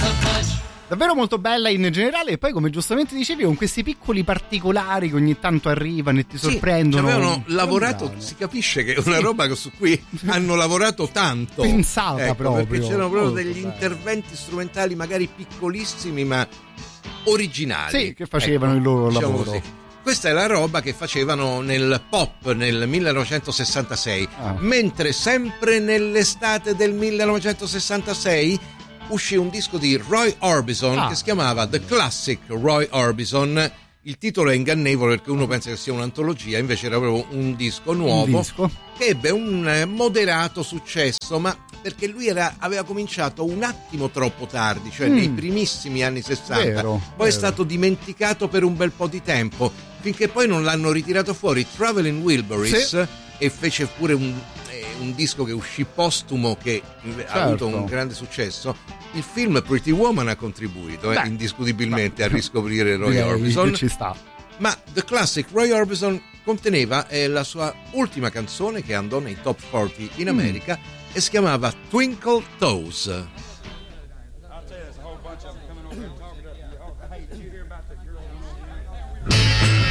Davvero molto bella in generale, e poi come giustamente dicevi con questi piccoli particolari che ogni tanto arrivano e ti sorprendono. Ci avevano lavorato, si capisce che è una roba su cui hanno lavorato tanto, pensata proprio, perché c'erano proprio degli interventi strumentali magari piccolissimi ma originali, sì, che facevano il loro lavoro. Così. Questa è la roba che facevano nel pop nel 1966, mentre sempre nell'estate del 1966 uscì un disco di Roy Orbison che si chiamava The Classic Roy Orbison. Il titolo è ingannevole perché uno pensa che sia un'antologia, invece era proprio un disco nuovo che ebbe un moderato successo, ma perché lui aveva cominciato un attimo troppo tardi, cioè nei primissimi anni 60. Poi è stato dimenticato per un bel po' di tempo, finché poi non l'hanno ritirato fuori Traveling Wilburys e fece pure un disco che uscì postumo che ha avuto un grande successo. Il film Pretty Woman ha contribuito indiscutibilmente a riscoprire Roy Orbison. Ci sta. Ma The Classic Roy Orbison conteneva la sua ultima canzone che andò nei top 40 in America e si chiamava Twinkle Toes.